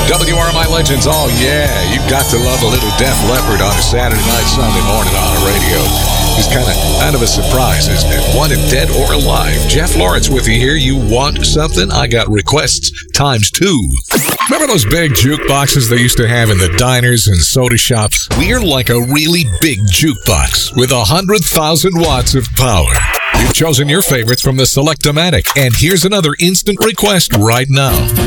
WRMI Legends. Oh, yeah. You've got to love a little Def Leppard on a Saturday night, Sunday morning on the radio. It's kind of a surprise, isn't it? Wanted dead or alive. Jeff Lawrence with you here. You want something? I got requests times 2. Remember those big jukeboxes they used to have in the diners and soda shops? We're like a really big jukebox with 100,000 watts of power. You've chosen your favorites from the Select-O-Matic, and here's another instant request right now.